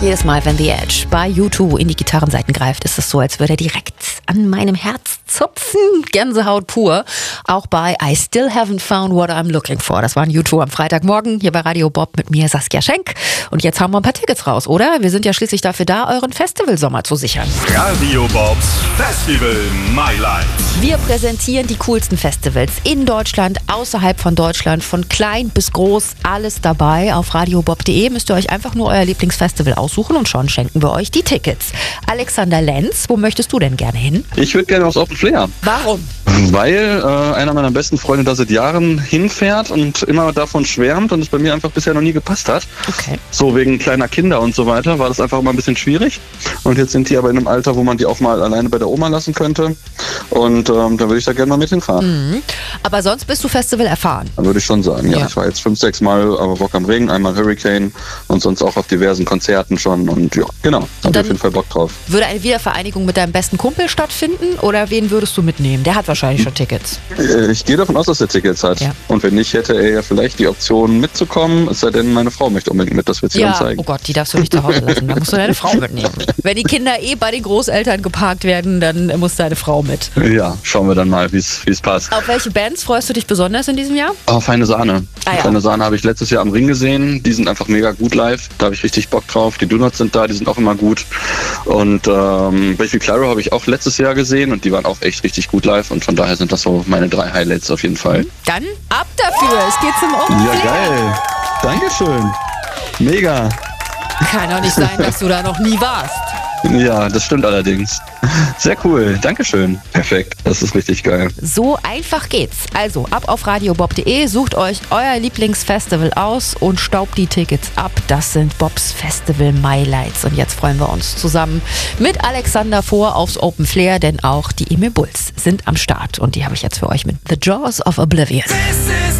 Jedes Mal, wenn The Edge bei U2 in die Gitarrenseiten greift, ist es so, als würde er direkt an meinem Herz zupfen. Gänsehaut pur. Auch bei I Still Haven't Found What I'm Looking For. Das waren U2 am Freitagmorgen hier bei Radio Bob mit mir, Saskia Schenk. Und jetzt haben wir ein paar Tickets raus, oder? Wir sind ja schließlich dafür da, euren Festivalsommer zu sichern. Radio Bobs Festival My Life. Wir präsentieren die coolsten Festivals in Deutschland, außerhalb von Deutschland, von klein bis groß, alles dabei. Auf radiobob.de müsst ihr euch einfach nur euer Lieblingsfestival aussuchen und schon schenken wir euch die Tickets. Alexander Lenz, wo möchtest du denn gerne hin? Ich würde gerne aufs Open Flair. Warum? Weil einer meiner besten Freunde da seit Jahren hinfährt und immer davon schwärmt und es bei mir einfach bisher noch nie gepasst hat. Okay. So wegen kleiner Kinder und so weiter war das einfach immer ein bisschen schwierig. Und jetzt sind die aber in einem Alter, wo man die auch mal alleine bei der Oma lassen könnte. Und da würde ich da gerne mal mit hinfahren. Mhm. Aber sonst bist du Festival erfahren? Dann würde ich schon sagen, ja. Ja. Ich war jetzt 5, 6 Mal aber Rock am Ring, einmal Hurricane und sonst auch auf diversen Konzerten schon. Und ja, genau, hab auf jeden Fall Bock drauf. Würde eine Wiedervereinigung mit deinem besten Kumpel stattfinden oder wen würdest du mitnehmen? Der hat wahrscheinlich schon Tickets. Ich gehe davon aus, dass er Tickets hat. Ja. Und wenn nicht, hätte er ja vielleicht die Option mitzukommen, es sei denn, meine Frau möchte unbedingt mit, das wird sie dann zeigen. Oh Gott, die darfst du nicht zu Hause lassen. Da musst du deine Frau mitnehmen. Wenn die Kinder bei den Großeltern geparkt werden, dann muss deine Frau mit. Ja, schauen wir dann mal, wie es passt. Auf welche Bands freust du dich besonders in diesem Jahr? Oh, Feine Sahne. Ah, ja. Feine Sahne habe ich letztes Jahr am Ring gesehen. Die sind einfach mega gut live. Da habe ich richtig Bock drauf. Die Donuts sind da, die sind auch immer gut. Und Baby Claro habe ich auch letztes Jahr gesehen und die waren auch echt richtig gut live. Und von daher sind das so meine 3 Highlights auf jeden Fall. Dann ab dafür. Es geht zum Open Ja, Flair. geil. Dankeschön. Mega. Kann doch nicht sein, dass du da noch nie warst. Ja, das stimmt allerdings. Sehr cool. Dankeschön. Perfekt. Das ist richtig geil. So einfach geht's. Also ab auf radiobob.de, sucht euch euer Lieblingsfestival aus und staubt die Tickets ab. Das sind Bobs Festival My Lights. Und jetzt freuen wir uns zusammen mit Alexander vor aufs Open Flair, denn auch die Emil Bulls sind am Start. Und die habe ich jetzt für euch mit The Jaws of Oblivion.